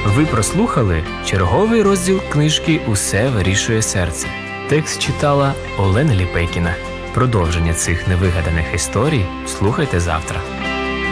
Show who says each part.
Speaker 1: Ви прослухали черговий розділ книжки «Усе вирішує серце». Текст читала Олена Ліпейкіна. Продовження цих невигаданих історій слухайте завтра.